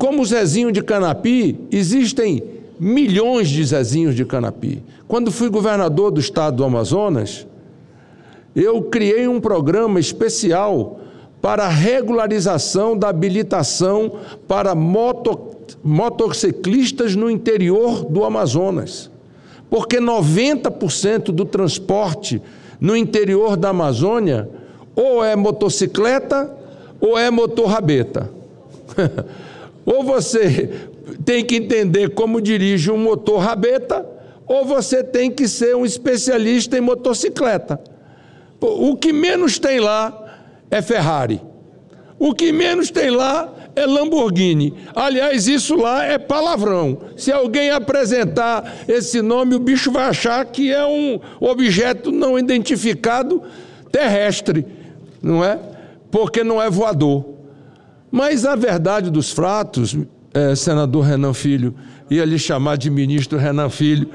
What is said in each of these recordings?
como o Zezinho de Canapi, existem milhões de Zezinhos de Canapi. Quando fui governador do estado do Amazonas, eu criei um programa especial para a regularização da habilitação para motociclistas no interior do Amazonas. Porque 90% do transporte no interior da Amazônia ou é motocicleta ou é motor-rabeta. Ou você tem que entender como dirige um motor-rabeta, ou você tem que ser um especialista em motocicleta. O que menos tem lá é Ferrari. O que menos tem lá é Lamborghini. Aliás, isso lá é palavrão. Se alguém apresentar esse nome, o bicho vai achar que é um objeto não identificado terrestre, não é? Porque não é voador. Mas a verdade dos fatos, senador Renan Filho, ia lhe chamar de ministro Renan Filho,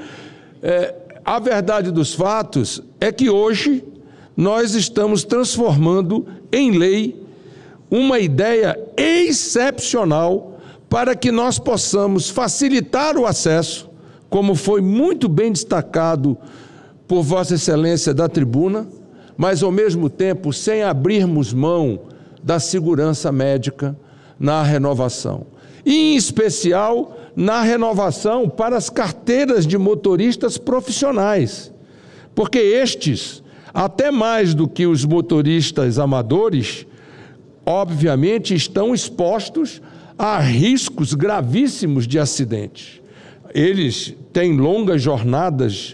a verdade dos fatos é que hoje nós estamos transformando em lei uma ideia excepcional para que nós possamos facilitar o acesso, como foi muito bem destacado por Vossa Excelência da tribuna, mas ao mesmo tempo sem abrirmos mão da segurança médica na renovação. E, em especial, na renovação para as carteiras de motoristas profissionais, porque estes, até mais do que os motoristas amadores, obviamente estão expostos a riscos gravíssimos de acidentes. Eles têm longas jornadas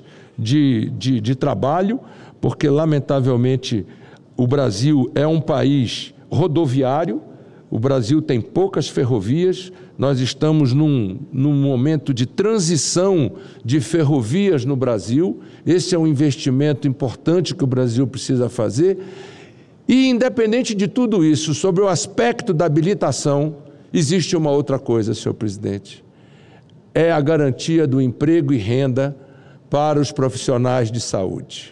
de trabalho, porque, lamentavelmente, o Brasil é um país rodoviário, o Brasil tem poucas ferrovias, nós estamos num momento de transição de ferrovias no Brasil, esse é um investimento importante que o Brasil precisa fazer, e independente de tudo isso, sobre o aspecto da habilitação, existe uma outra coisa, senhor presidente, é a garantia do emprego e renda para os profissionais de saúde.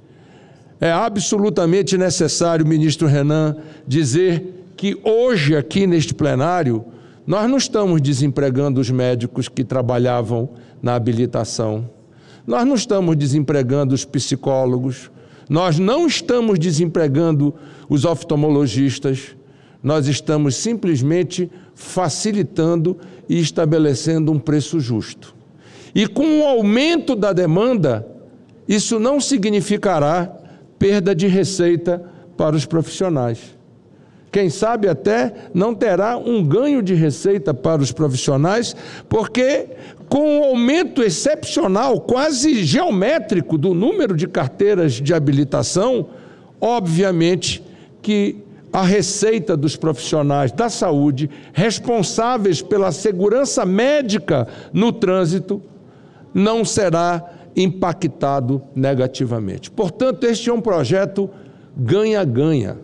É absolutamente necessário, ministro Renan, dizer que hoje aqui neste plenário, nós não estamos desempregando os médicos que trabalhavam na habilitação, nós não estamos desempregando os psicólogos, nós não estamos desempregando os oftalmologistas, nós estamos simplesmente facilitando e estabelecendo um preço justo. E com o aumento da demanda, isso não significará perda de receita para os profissionais. Quem sabe até não terá um ganho de receita para os profissionais, porque com o aumento excepcional, quase geométrico, do número de carteiras de habilitação, obviamente que a receita dos profissionais da saúde, responsáveis pela segurança médica no trânsito, não será impactado negativamente. Portanto, este é um projeto ganha-ganha.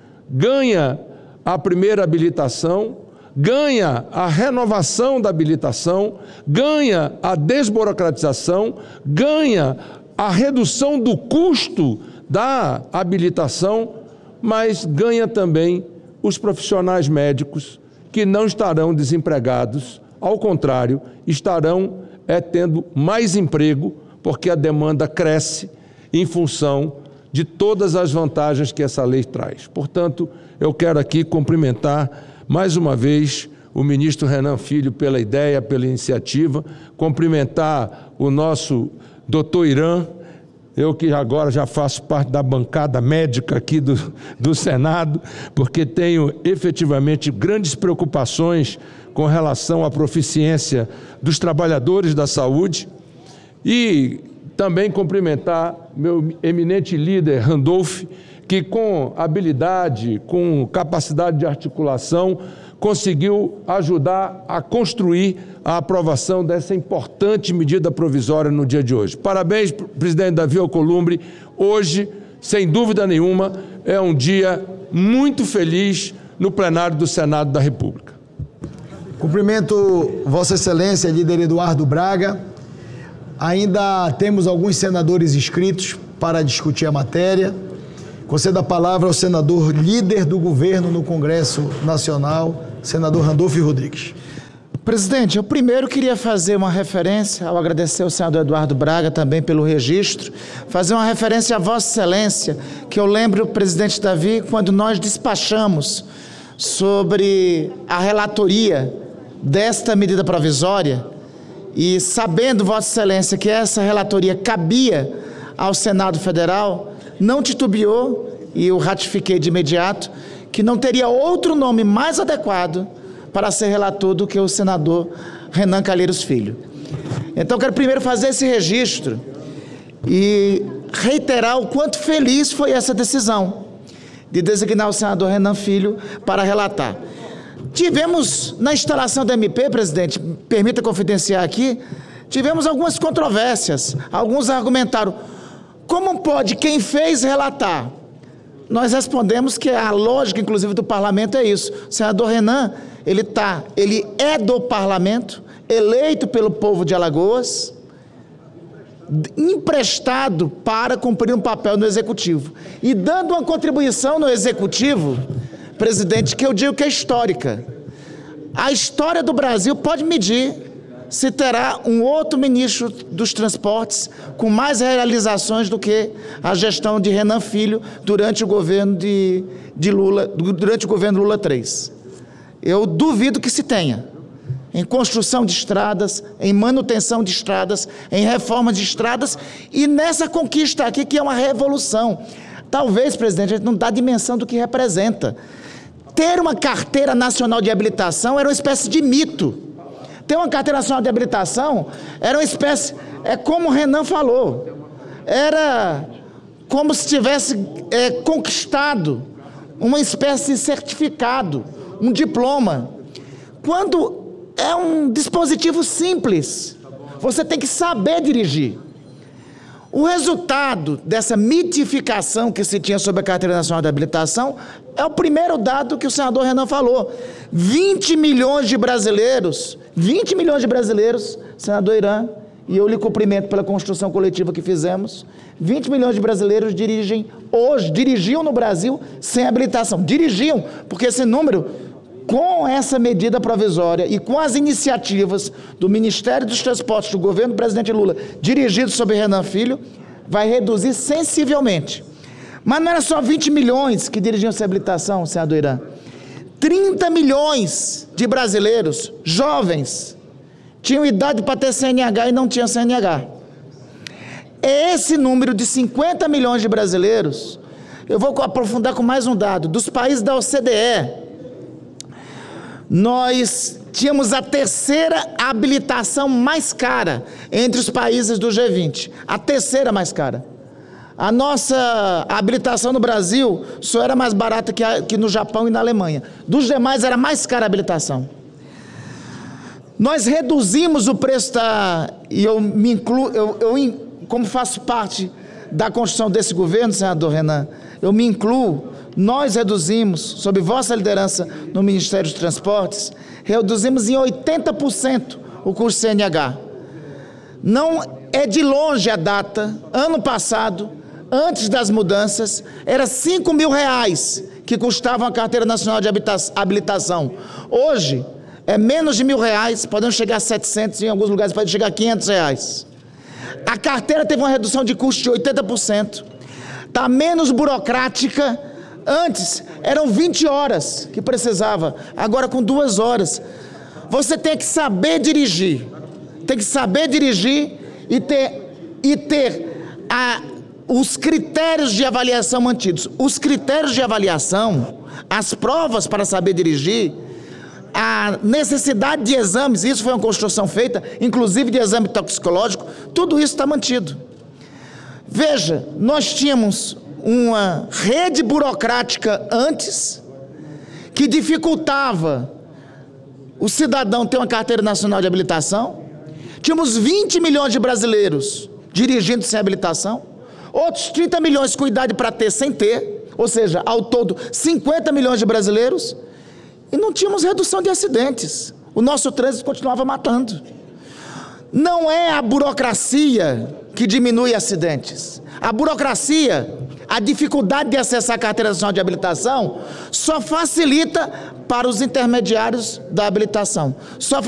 Ganha a primeira habilitação, ganha a renovação da habilitação, ganha a desburocratização, ganha a redução do custo da habilitação, mas ganha também os profissionais médicos que não estarão desempregados, ao contrário, estarão tendo mais emprego, porque a demanda cresce em função de todas as vantagens que essa lei traz. Portanto, eu quero aqui cumprimentar mais uma vez o ministro Renan Filho pela ideia, pela iniciativa, cumprimentar o nosso doutor Irã, eu que agora já faço parte da bancada médica aqui do Senado, porque tenho efetivamente grandes preocupações com relação à proficiência dos trabalhadores da saúde, e também cumprimentar meu eminente líder, Randolph, que com habilidade, com capacidade de articulação, conseguiu ajudar a construir a aprovação dessa importante medida provisória no dia de hoje. Parabéns, presidente Davi Alcolumbre. Hoje, sem dúvida nenhuma, é um dia muito feliz no plenário do Senado da República. Cumprimento Vossa Excelência, líder Eduardo Braga. Ainda temos alguns senadores inscritos para discutir a matéria. Concedo a palavra ao senador líder do governo no Congresso Nacional, senador Randolph Rodrigues. Presidente, eu primeiro queria fazer uma referência, ao agradecer ao senador Eduardo Braga também pelo registro, fazer uma referência a Vossa Excelência, que eu lembro, presidente Davi, quando nós despachamos sobre a relatoria desta medida provisória, e sabendo, Vossa Excelência, que essa relatoria cabia ao Senado Federal, não titubeou, e eu ratifiquei de imediato, que não teria outro nome mais adequado para ser relator do que o senador Renan Calheiros Filho. Então, quero primeiro fazer esse registro e reiterar o quanto feliz foi essa decisão de designar o senador Renan Filho para relatar. Tivemos, na instalação da MP, presidente, permita confidenciar aqui, tivemos algumas controvérsias. Alguns argumentaram, como pode quem fez relatar? Nós respondemos que a lógica, inclusive, do parlamento é isso. O senador Renan, ele é do parlamento, eleito pelo povo de Alagoas, emprestado para cumprir um papel no executivo. E dando uma contribuição no executivo, presidente, que eu digo que é histórica. A história do Brasil pode medir se terá um outro ministro dos transportes com mais realizações do que a gestão de Renan Filho durante o governo de Lula, durante o governo Lula 3. Eu duvido que se tenha. Em construção de estradas, em manutenção de estradas, em reforma de estradas e nessa conquista aqui que é uma revolução. Talvez, presidente, a gente não dá dimensão do que representa. Ter uma carteira nacional de habilitação era uma espécie de mito. Ter uma carteira nacional de habilitação era uma espécie, é como o Renan falou, era como se tivesse conquistado uma espécie de certificado, um diploma. Quando é um dispositivo simples, você tem que saber dirigir. O resultado dessa mitificação que se tinha sobre a Carteira Nacional de Habilitação é o primeiro dado que o senador Renan falou. 20 milhões de brasileiros, senador Irã, e eu lhe cumprimento pela construção coletiva que fizemos, 20 milhões de brasileiros dirigiam no Brasil sem habilitação. Dirigiam, porque esse número, com essa medida provisória e com as iniciativas do Ministério dos Transportes do governo do presidente Lula, dirigido sob Renan Filho, vai reduzir sensivelmente. Mas não era só 20 milhões que dirigiam sem habilitação, senador Irã. 30 milhões de brasileiros, jovens, tinham idade para ter CNH e não tinham CNH. Esse número de 50 milhões de brasileiros, eu vou aprofundar com mais um dado, dos países da OCDE, nós tínhamos a terceira habilitação mais cara entre os países do G20, a terceira mais cara. A nossa habilitação no Brasil só era mais barata que no Japão e na Alemanha. Dos demais era mais cara a habilitação. Nós reduzimos o preço e eu me incluo, como faço parte da construção desse governo, senador Renan, eu me incluo. Nós reduzimos, sob vossa liderança no Ministério dos Transportes, reduzimos em 80% o custo CNH. Não é de longe a data, ano passado, antes das mudanças, era R$5 mil que custava a Carteira Nacional de Habilitação. Hoje, é menos de R$1.000, podemos chegar a 700, em alguns lugares pode chegar a R$500. A carteira teve uma redução de custo de 80%, está menos burocrática. Antes, eram 20 horas que precisava, agora com 2 horas. Você tem que saber dirigir, e ter os critérios de avaliação mantidos. Os critérios de avaliação, as provas para saber dirigir, a necessidade de exames, isso foi uma construção feita, inclusive de exame toxicológico, tudo isso está mantido. Veja, nós tínhamos uma rede burocrática antes, que dificultava o cidadão ter uma carteira nacional de habilitação. Tínhamos 20 milhões de brasileiros dirigindo sem habilitação, outros 30 milhões com idade para ter sem ter, ou seja, ao todo 50 milhões de brasileiros, e não tínhamos redução de acidentes. O nosso trânsito continuava matando. Não é a burocracia que diminui acidentes. A burocracia, a dificuldade de acessar a Carteira Nacional de Habilitação, só facilita para os intermediários da habilitação.